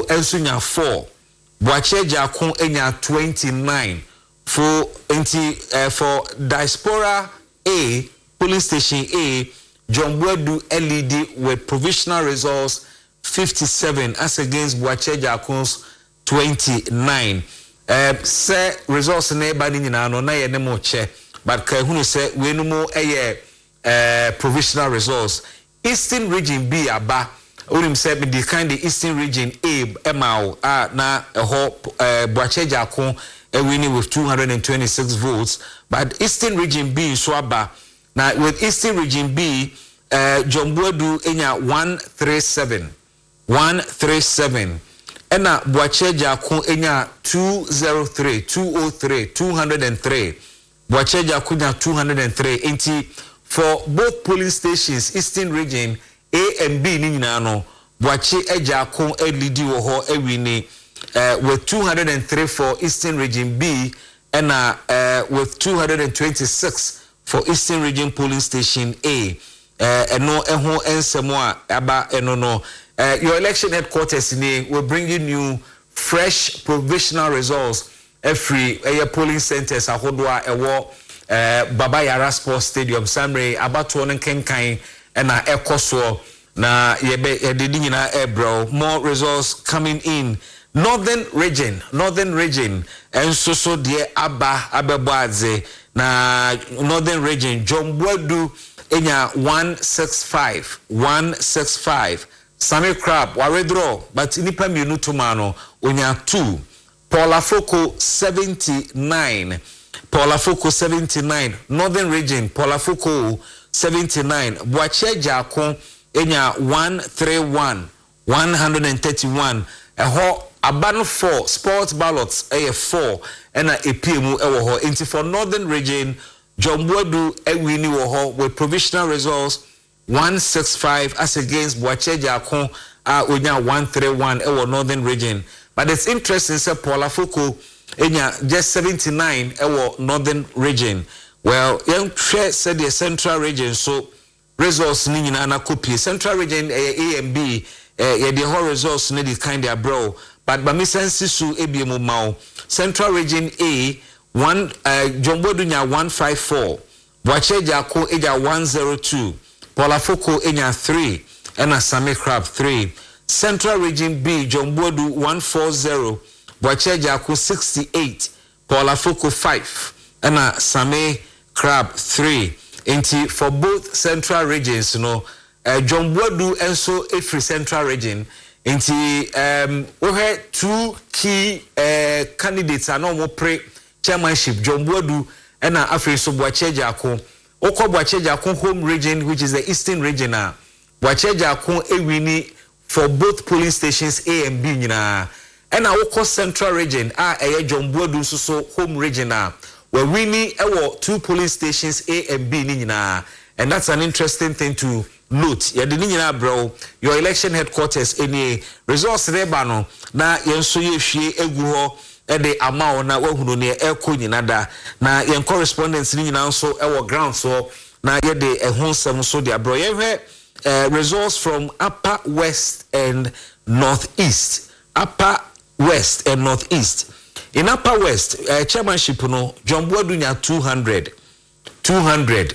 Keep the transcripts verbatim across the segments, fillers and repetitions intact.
enso nya four Boache Jako enya twenty-nine for enti uh, for Diaspora A Police Station A John Boadu L E D with provisional results fifty-seven as against Boache Jako's twenty-nine. Uh, say results na eba ni nyina no na ye ne mo che but ka hunu say we no mo eye uh, provisional results. Eastern Region B aba unim say be the kind the Eastern Region A emao ah na ho uh, Boache Jako e winning with two hundred twenty-six votes, but Eastern Region B so aba now with Eastern Region B uh, John Boadu enya one thirty-seven one thirty-seven ena Boache Jako enya two oh three two oh three two oh three Boache Jako enya two oh three enti for both polling stations Eastern Region A and B ni nyina no Boache Jako e lead wo ho e wini uh, with two hundred three for Eastern Region B and uh, uh, with two hundred twenty-six for Eastern Region polling station A uh, eno eho ensemo a aba eno no uh, your election headquarters ni will bring you fresh provisional results every uh, polling centers ahodo a ewo uh, Baba Yara Sports Stadium Samre abato no kenkan na ekoso na yebe yedidi nyina ebro more results coming in. Northern region, northern region, and so so dear Abba Ababadze, na northern region, John Boadu enya one sixty-five, one sixty-five, Sammy Crab, Waredro, but Nipa Minutumano, onya two, Paula Foko seventy-nine, Paula Foko seventy-nine, northern region, Paula Foko seventy-nine, Boache Jako enya one thirty-one, one thirty-one, a ho Abano four sports ballots a four and a P M U ewo ho into for northern region John Boadu e wini wo ho with provisional results one sixty-five as against Boache Jako a onya one thirty-one ewo northern region. But it's interesting say Paula Foko enya just seventy-nine ewo northern region. Well, young share said the central region so results ni nyina na copy central region A and B eh the whole results ni the kind of bro. But Bamisensi su ebiemu mao Central Region A one uh, John Boadu nya one fifty-four Boache Jako eja one oh two Paula Foko enya three and a Sammy Crab three Central Region B John Boadu one forty Boache Jako sixty-eight Paula Foko five and a Sammy Crab three. Enti for both central regions you know uh, John Boadu enso every central region. Inti um we had two key uh, candidates are no more pre chairmanship John Boadu and na afre so Boache Jako oko Boache Jako home region which is the eastern region na Boache Jako e wini for both polling stations A and B nyina and na oko central region a eye John Boadu so so home region na we wini ewo two polling stations A and B nyina and that's an interesting thing to note. Ya de nyina bro your election headquarters any results there no na yenso ye hwie egu ho e de ama na wahunu ne ekọ nyina da na yen correspondence ni nyina nso e wo ground so na ye de ehonsem so de bro ye hwe uh, results from upper west and northeast upper west and northeast. In upper west uh, chairmanship no John Boadu nya two hundred two hundred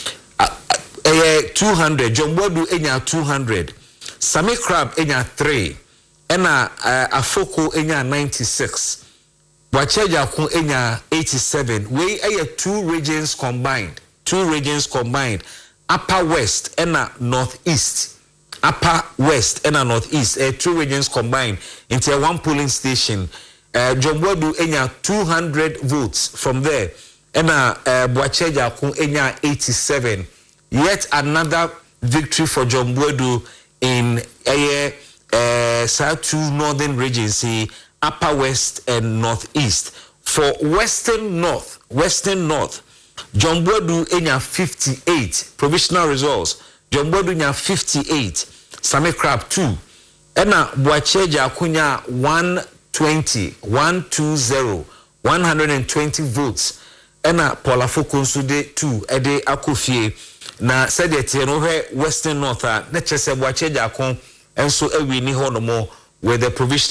Eh two hundred John Boadu enya two hundred Sammy Crab enya three ena uh, Afoko enya ninety-six Boache Jako enya eighty-seven we aya two regions combined two regions combined upper west ena northeast upper west ena northeast eh, two regions combined into one polling station. uh, John Boadu enya two hundred votes from there ena uh, Boache Jako enya eighty-seven. Yet another victory for John Boadu in a uh, South two northern regions, upper west and northeast. For western north, western north, John Boadu enya fifty-eight provisional results. John Boadu enya fifty-eight, Sammy Crab two, ena Boache Jako nya one twenty, one twenty, one hundred twenty votes. Ena Paula Foko nsude two, ede akofie. Na said it you know western north na chese Boache Jako enso ewi ni ho no mo with the provision